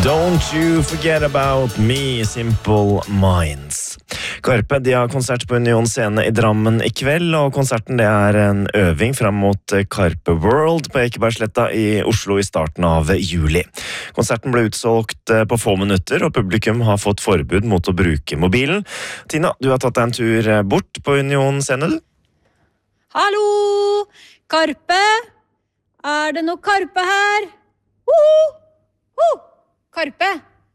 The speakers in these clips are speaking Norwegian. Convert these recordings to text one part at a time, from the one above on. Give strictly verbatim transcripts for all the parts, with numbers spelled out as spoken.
Don't you forget about me, Simple Minds. Karpe, de har konsert på Union Scene i Drammen i kveld, og konserten det er en øving frem mot Karpe World på Ekebergsletta i Oslo i starten av juli. Konserten ble utsolgt på få minutter, og publikum har fått forbud mot å bruke mobilen. Tina, du har tatt deg en tur bort på Union Scene, du? Hallo! Karpe? Er det noe Karpe her? Woho! Woho! Karpe?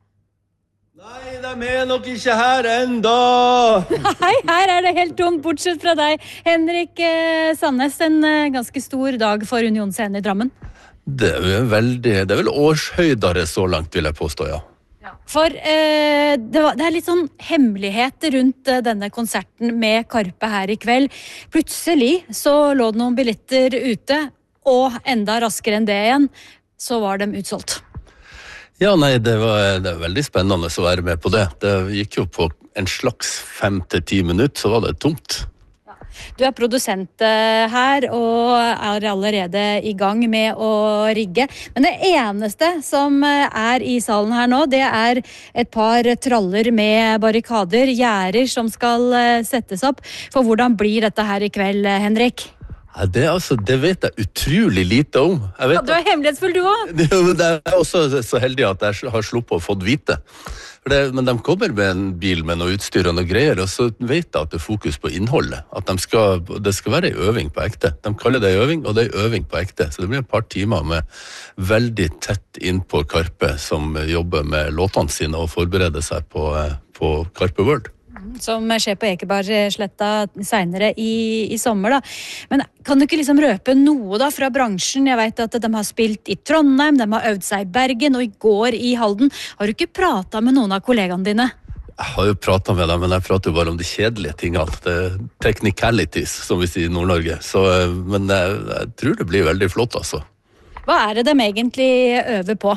Nei, de er nok ikke her enda. Nei, her er det helt tomt, bortsett fra deg. Henrik eh, Sandnes, en eh, ganske stor dag for Union Scene i Drammen. Det er, veldig, det er vel årshøydere så langt, vil jeg påstå, ja. For eh, det, var, det er litt sånn hemmelighet rundt eh, denne konserten med Karpe her i kveld. Plutselig så lå det noen billetter ute, og enda raskere enn det igjen, så var de utsolgt. Ja, nei, det var, det var veldig spennende å være med på det. Det gikk jo på en slags fem til ti minutter, så var det tomt. Du er produsent her og er allerede i gang med å rigge. Men det eneste som er i salen her nå, det er et par traller med barrikader, gjerder som skal settes opp. For hvordan blir dette her i kveld, Henrik? Ja, det, altså, det vet jeg utrolig lite om. Jeg vet, ja, du er hemmelighetsfull du også. Det er også så heldig at jeg har sluppet å fått vite. Det, men de kommer med en bil med noe utstyr og noe greier, og så vet jeg at det er fokus på innholdet. At de skal, det skal være en øving på ekte. De kaller det øving, og det er øving på ekte. Så det blir et par timer med veldig tett inn på Karpe, som jobber med låtene sine og forbereder seg på, på Karpe World. Som skjer på Ekebergsletta senere i, i sommer da. Men kan du ikke liksom røpe noe da fra bransjen? Jeg vet at de har spilt i Trondheim, de har øvd seg i Bergen og i går i Halden. Har du ikke pratet med noen av kollegaene dine? Jeg har jo pratet med dem, men jeg prater jo bare om de kjedelige tingene. Det er technicalities, som vi sier i Nord-Norge. Så, men jeg, jeg tror det blir veldig flott, altså. Hva er det de egentlig øver på?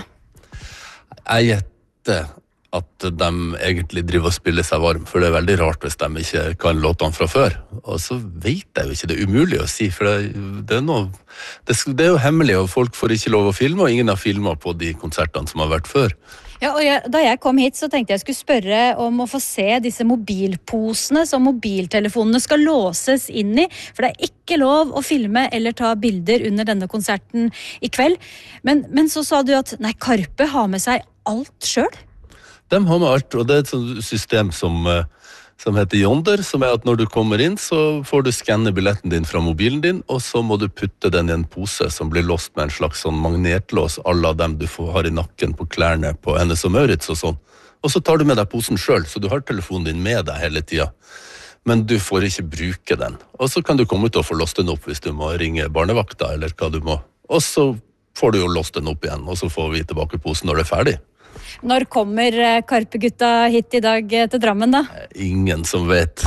Jeg gjetter at de egentlig driver og spiller seg varm, for det er veldig rart hvis de ikke kan låtene fra før. Og så vet jeg jo ikke, det er umulig å si, for det, det, er, noe, det, det er jo hemmelig, og folk får ikke lov å filme, og ingen har filmet på de konsertene som har vært før. Ja, og jeg, da jeg kom hit så tenkte jeg skulle spørre om å få se disse mobilposene som mobiltelefonene skal låses inn i, for det er ikke lov å filme eller ta bilder under denne konserten i kveld. Men, men så sa du at nei, Karpe har med seg alt selv? De har med alt, og det er et sånt system som, som heter Yonder, som er at når du kommer inn, så får du skanne billetten din fra mobilen din, og så må du putte den i en pose som blir låst med en slags sånn magnetlås, alle dem du får, har i nakken på klærne på Hennes og Mauritz og sånn. Og så tar du med deg posen selv, så du har telefonen din med deg hele tiden. Men du får ikke bruke den. Og så kan du komme ut og få låst den opp hvis du må ringe barnevakta, eller hva du må. Og så får du jo låst den opp igjen, og så får vi tilbake posen når det er ferdig. Når kommer Karpe-gutta hit i dag til Drammen da? Ingen som vet.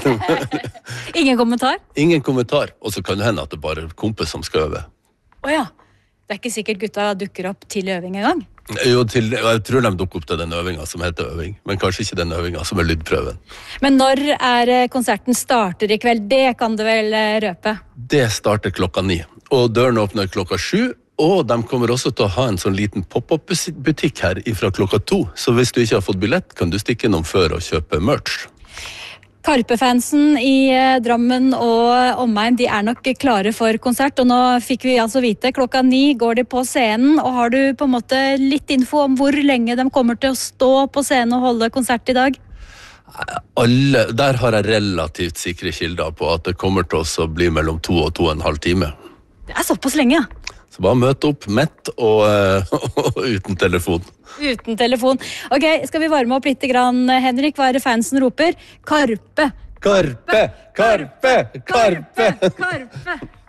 Ingen kommentar? Ingen kommentar, og så kan det hende at det bare er kompis som skal øve. Åja, det er ikke sikkert gutta dukker opp til øving en gang? Jo, til, jeg tror de dukker opp til den øvinga som heter øving, men kanskje ikke den øvinga som er lydprøven. Men når er konserten starter i kveld? Det kan du vel røpe? Det starter klokka ni, og døren åpner klokka sju, og de kommer også til å ha en sånn liten pop-up-butikk her fra klokka to. Så hvis du ikke har fått billett, kan du stikke innom før og kjøpe merch. Karpe-fansen i Drammen og omegn, de er nok klare for konsert. Og nå fikk vi altså vite, klokka ni går de på scenen. Og har du på en måte litt info om hvor lenge de kommer til å stå på scenen og holde konsert i dag? Alle, der har jeg relativt sikre kilder på at det kommer til å bli mellom to og to og en halv time. Det er såpass lenge, ja. Så bare møte opp mett og, og uten telefon. Uten telefon. Ok, skal vi varme opp litt grann, Henrik? Hva er det fansen roper? Karpe! Karpe! Karpe! Karpe! Karpe! Karpe!